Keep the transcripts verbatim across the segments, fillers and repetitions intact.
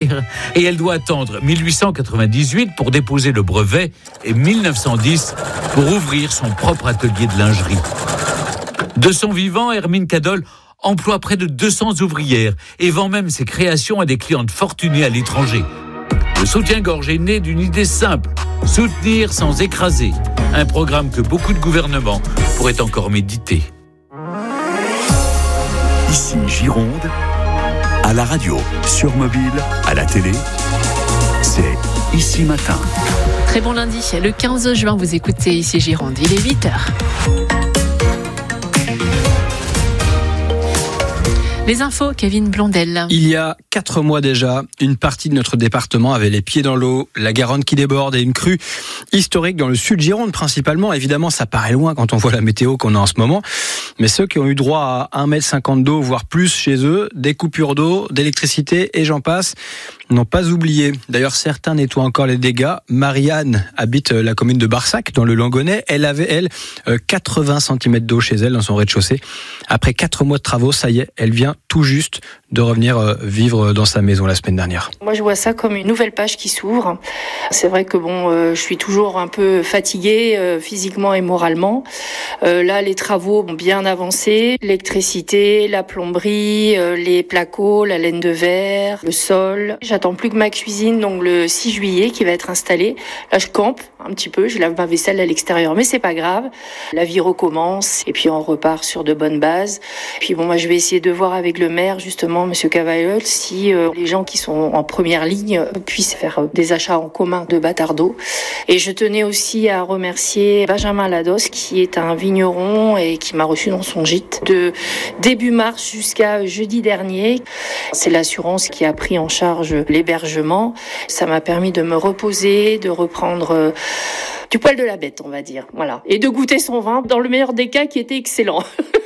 dire. Et elle doit attendre mille huit cent quatre-vingt-dix-huit pour déposer le brevet et mille neuf cent dix pour ouvrir son propre atelier de lingerie. De son vivant, Hermine Cadol emploie près de deux cents ouvrières et vend même ses créations à des clientes fortunées à l'étranger. Le soutien-gorge est né d'une idée simple, soutenir sans écraser. Un programme que beaucoup de gouvernements pourraient encore méditer. Ici Gironde, à la radio, sur mobile, à la télé, c'est Ici Matin. Très bon lundi, le quinze juin, vous écoutez Ici Gironde, il est huit heures. Les infos, Kevin Blondel. Il y a quatre mois déjà, une partie de notre département avait les pieds dans l'eau, la Garonne qui déborde et une crue historique dans le sud Gironde principalement. Évidemment, ça paraît loin quand on voit la météo qu'on a en ce moment. Mais ceux qui ont eu droit à un mètre cinquante d'eau, voire plus chez eux, des coupures d'eau, d'électricité et j'en passe, n'ont pas oublié. D'ailleurs, certains nettoient encore les dégâts. Marianne habite la commune de Barsac, dans le Langonnet. Elle avait, elle, quatre-vingts centimètres d'eau chez elle, dans son rez-de-chaussée. Après quatre mois de travaux, ça y est, elle vient tout juste de revenir vivre dans sa maison la semaine dernière. Moi, je vois ça comme une nouvelle page qui s'ouvre. C'est vrai que bon, euh, je suis toujours un peu fatiguée euh, physiquement et moralement. Euh, là, les travaux ont bien avancé. L'électricité, la plomberie, euh, les placos, la laine de verre, le sol. J'attends plus que ma cuisine, donc le six juillet, qui va être installée. Là, je campe un petit peu. Je lave ma vaisselle à l'extérieur, mais c'est pas grave. La vie recommence et puis on repart sur de bonnes bases. Puis bon, moi, je vais essayer de voir avec le maire, justement, Monsieur Cavaillol, si euh, les gens qui sont en première ligne puissent faire des achats en commun de bâtards d'eau. Et je tenais aussi à remercier Benjamin Lados, qui est un vigneron et qui m'a reçu dans son gîte de début mars jusqu'à jeudi dernier. C'est l'assurance qui a pris en charge l'hébergement. Ça m'a permis de me reposer, de reprendre euh, du poil de la bête, on va dire. Voilà. Et de goûter son vin, dans le meilleur des cas, qui était excellent.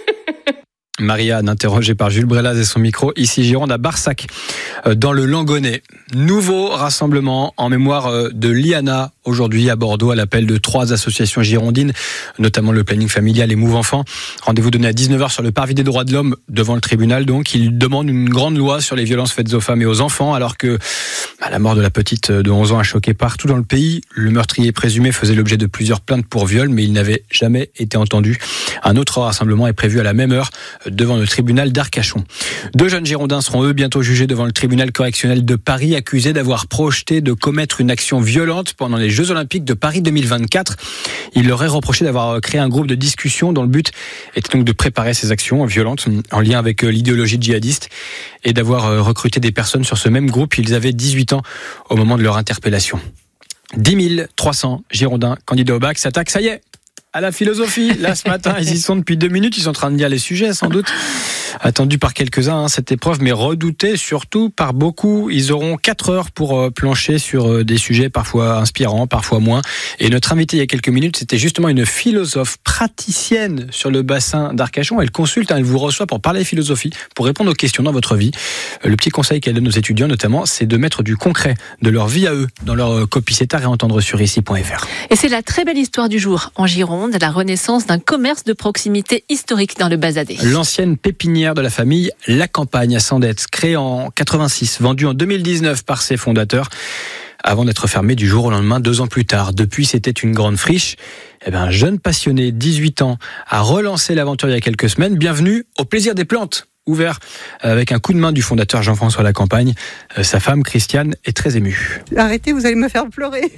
Marianne, interrogée par Jules Brelaz et son micro, ici Gironde à Barsac, dans le Langonnet. Nouveau rassemblement en mémoire de Liana, aujourd'hui à Bordeaux, à l'appel de trois associations girondines, notamment le planning familial et Move Enfants. Rendez-vous donné à dix-neuf heures sur le parvis des droits de l'homme, devant le tribunal. Donc, il demande une grande loi sur les violences faites aux femmes et aux enfants, alors que bah, la mort de la petite de onze ans a choqué partout dans le pays. Le meurtrier présumé faisait l'objet de plusieurs plaintes pour viol, mais il n'avait jamais été entendu. Un autre rassemblement est prévu à la même heure, devant le tribunal d'Arcachon. Deux jeunes Girondins seront eux bientôt jugés devant le tribunal correctionnel de Paris, accusés d'avoir projeté de commettre une action violente pendant les Jeux Olympiques de Paris deux mille vingt-quatre. Il leur est reproché d'avoir créé un groupe de discussion dont le but était donc de préparer ces actions violentes en lien avec l'idéologie djihadiste et d'avoir recruté des personnes sur ce même groupe. Ils avaient dix-huit ans au moment de leur interpellation. dix mille trois cents Girondins candidats au bac s'attaquent, ça y est, à la philosophie. Là, ce matin, ils y sont depuis deux minutes. Ils sont en train de lire les sujets, sans doute. Attendu par quelques-uns, hein, cette épreuve, mais redouté surtout par beaucoup. Ils auront quatre heures pour euh, plancher sur euh, des sujets parfois inspirants, parfois moins. Et notre invitée il y a quelques minutes, c'était justement une philosophe praticienne sur le bassin d'Arcachon. Elle consulte, hein, elle vous reçoit pour parler philosophie, pour répondre aux questions dans votre vie. Euh, le petit conseil qu'elle donne aux étudiants, notamment, c'est de mettre du concret de leur vie à eux dans leur euh, copie. C'est à réentendre sur ici point f r. Et c'est la très belle histoire du jour en Gironde, la renaissance d'un commerce de proximité historique dans le Bazadais. L'ancienne pépinière de la famille La Campagne à Sandette, créée en quatre-vingt-six, vendue en deux mille dix-neuf par ses fondateurs, avant d'être fermée du jour au lendemain, deux ans plus tard. Depuis, c'était une grande friche. Eh ben, un jeune passionné, dix-huit ans, a relancé l'aventure il y a quelques semaines. Bienvenue au Plaisir des Plantes, ouvert avec un coup de main du fondateur Jean-François La Campagne. Sa femme, Christiane, est très émue. Arrêtez, vous allez me faire pleurer.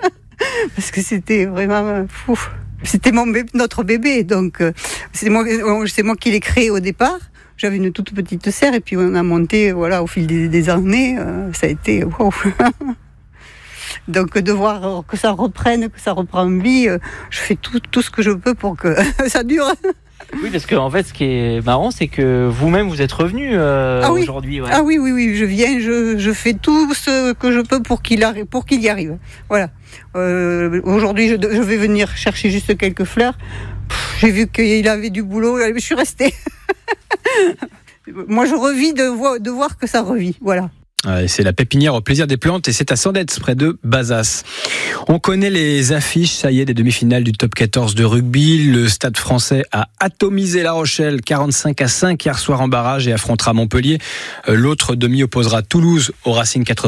Parce que c'était vraiment fou. C'était mon bébé, notre bébé, donc euh, c'est moi, c'est moi qui l'ai créé au départ. J'avais une toute petite serre et puis on a monté, voilà, au fil des, des années, euh, ça a été wow. Donc de voir que ça reprenne, que ça reprend vie, euh, je fais tout, tout ce que je peux pour que ça dure. Oui, parce que en fait, ce qui est marrant, c'est que vous-même vous êtes revenu euh, ah oui. aujourd'hui. Ouais. Ah oui, oui, oui, je viens, je, je fais tout ce que je peux pour qu'il arrive, pour qu'il y arrive. Voilà. Euh, aujourd'hui, je, je vais venir chercher juste quelques fleurs. Pff, j'ai vu qu'il avait du boulot, je suis restée. Moi, je revis de voir, de voir que ça revit. Voilà. C'est la pépinière au Plaisir des Plantes et c'est à Sandette, près de Bazas. On connaît les affiches, ça y est, des demi-finales du top quatorze de rugby. Le Stade français a atomisé La Rochelle quarante-cinq à cinq hier soir en barrage et affrontera Montpellier. L'autre demi opposera Toulouse au Racing quatre-vingts.